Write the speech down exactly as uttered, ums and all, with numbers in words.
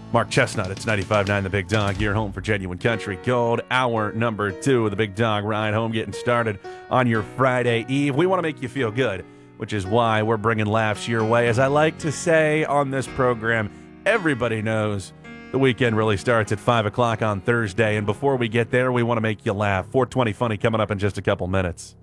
Mark Chestnut, it's ninety-five point nine The Big Dog, here home for Genuine Country Gold. Hour number two of The Big Dog Ride Home, getting started on your Friday Eve. We want to make you feel good, which is why we're bringing laughs your way. As I like to say on this program, everybody knows the weekend really starts at five o'clock on Thursday. And before we get there, we want to make you laugh. four twenty Funny coming up in just a couple minutes.